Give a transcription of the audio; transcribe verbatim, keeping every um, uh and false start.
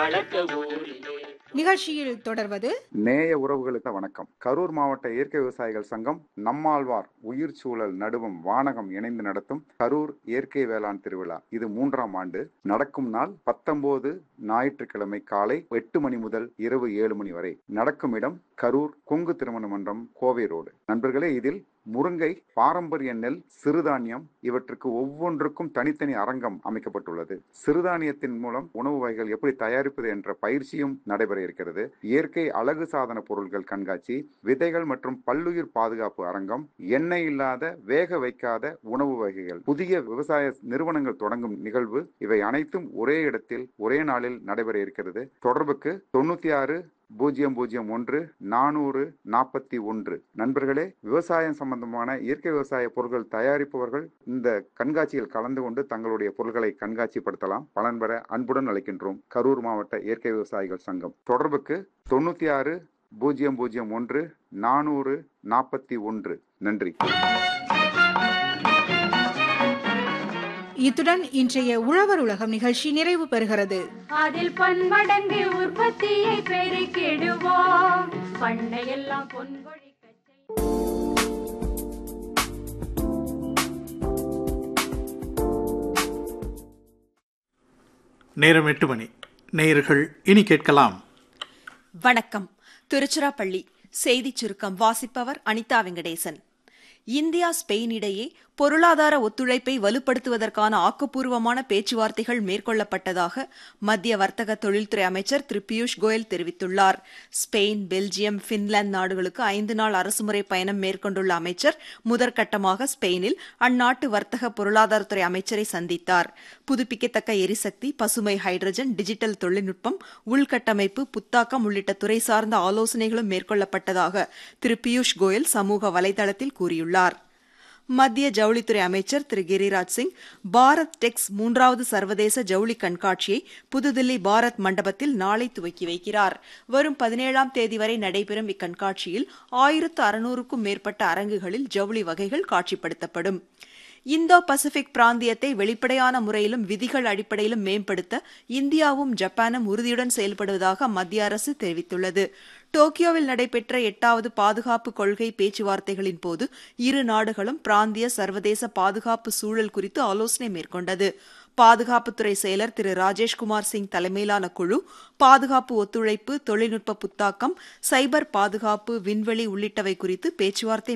வளர்த்த ஊரிலே. நிகழ்ச்சியில் தொடர்வது நேய உறவுகளுக்கு வணக்கம். கரூர் மாவட்ட இயற்கை விவசாயிகள் சங்கம், நம்மாழ்வார் உயிர் சூழல் நடுவம் வானகம் இணைந்து நடத்தும் கரூர் இயற்கை வேளாண் திருவிழா. இது மூன்றாம் ஆண்டு. நடக்கும் நாள் பத்தொன்பது ஞாயிற்றுக்கிழமை காலை எட்டு மணி முதல் இரவு ஏழு மணி வரை. நடக்கும் இடம் கரூர் கொங்கு திருமண மன்றம், கோவை ரோடு. நண்பர்களே, இதில் முருங்கை, பாரம்பரிய நெல், சிறுதானியம் இவற்றுக்கு ஒவ்வொன்றுக்கும் தனித்தனி அரங்கம் அமைக்கப்பட்டுள்ளது. சிறுதானியத்தின் மூலம் உணவு வகைகள் எப்படி தயாரிப்பது என்ற பயிற்சியும் நடைபெற இருக்கிறது. இயற்கை அழகு சாதன பொருட்கள் கண்காட்சி, விதைகள் மற்றும் பல்லுயிர் பாதுகாப்பு அரங்கம், எண்ணெய் இல்லாத வேக வைக்காத உணவு வகைகள், புதிய விவசாய நிறுவனங்கள் தொடங்கும் நிகழ்வு, இவை அனைத்தும் ஒரே இடத்தில் ஒரே நாளில் நடைபெற இருக்கிறது. தொடர்புக்கு தொண்ணூத்தி ஆறு பூஜ்ஜியம் பூஜ்ஜியம் ஒன்று நானூறு நாற்பத்தி ஒன்று. நண்பர்களே, விவசாயம் சம்பந்தமான இயற்கை விவசாய பொருட்கள் தயாரிப்பவர்கள் இந்த கண்காட்சியில் கலந்து கொண்டு தங்களுடைய பொருட்களை கண்காட்சிப்படுத்தலாம். பலன் பெற அன்புடன் அழைக்கின்றோம். கரூர் மாவட்ட இயற்கை விவசாயிகள் சங்கம். தொடர்புக்கு தொண்ணூத்தி ஆறு பூஜ்ஜியம் பூஜ்ஜியம் ஒன்று நானூறு நாற்பத்தி ஒன்று. நன்றி. இத்துடன் இன்றைய உழவர் உலகம் நிகழ்ச்சி நிறைவு பெறுகிறது. அதில் பன்மடங்கு உற்பத்தியை பெருக்கிடுவோம். பண்ணையெல்லாம் பொன்கொழிக்க நேரம் எட்டு மணி. நேயர்கள் இனி கேட்கலாம். வணக்கம். திருச்சிராப்பள்ளி செய்திச் சுருக்கம் வாசிப்பவர் அனிதா வெங்கடேசன். இந்தியா ஸ்பெயின் இடையே பொருளாதார ஒத்துழைப்பை வலுப்படுத்துவதற்கான ஆக்கப்பூர்வமான பேச்சுவார்த்தைகள் மேற்கொள்ளப்பட்டதாக மத்திய வர்த்தக தொழில்துறை அமைச்சர் திரு பியூஷ் கோயல் தெரிவித்துள்ளார். ஸ்பெயின், பெல்ஜியம், பின்லாந்து நாடுகளுக்கு ஐந்து நாள் அரசுமுறை பயணம் மேற்கொண்டுள்ள அமைச்சர் முதற்கட்டமாக ஸ்பெயினில் அந்நாட்டு வர்த்தக பொருளாதாரத்துறை அமைச்சரை சந்தித்தார். புதுப்பிக்கத்தக்க எரிசக்தி, பசுமை ஹைட்ரஜன், டிஜிட்டல் தொழில்நுட்பம், உள்கட்டமைப்பு, புத்தாக்கம் உள்ளிட்ட துறை சார்ந்த ஆலோசனைகளும் மேற்கொள்ளப்பட்டதாக திரு பியூஷ் கோயல் சமூக வலைதளத்தில் கூறியுள்ளார். மத்திய ஜவுளித்துறை அமைச்சர் திரு கிரிராஜ் சிங் பாரத் டெக்ஸ் மூன்றாவது சர்வதேச ஜவுளி கண்காட்சியை புதுதில்லி பாரத் மண்டபத்தில் நாளை துவக்கி வைக்கிறார். வரும் பதினேழாம் தேதி வரை நடைபெறும் இக்கண்காட்சியில் ஆயிரத்து அறுநூறுக்கும் மேற்பட்ட அரங்குகளில் ஜவுளி வகைகள் காட்சிப்படுத்தப்படும். இந்தோ பசிபிக் பிராந்தியத்தை வெளிப்படையான முறையிலும் விதிகள் அடிப்படையிலும் மேம்படுத்த இந்தியாவும் ஜப்பானும் உறுதியுடன் செயல்படுவதாக மத்திய அரசு தெரிவித்துள்ளது. டோக்கியோவில் நடைபெற்ற எட்டாவது பாதுகாப்பு கொள்கை பேச்சுவார்த்தைகளின் போது இரு நாடுகளும் பிராந்திய சர்வதேச பாதுகாப்பு சூழல் குறித்து ஆலோசனை மேற்கொண்டது. பாதுகாப்புத்துறை செயலர் திரு ராஜேஷ்குமார் சிங் தலைமையிலான குழு பாதுகாப்பு ஒத்துழைப்பு, தொழில்நுட்ப புத்தாக்கம், சைபர் பாதுகாப்பு, விண்வெளி உள்ளிட்டவை குறித்து பேச்சுவார்த்தை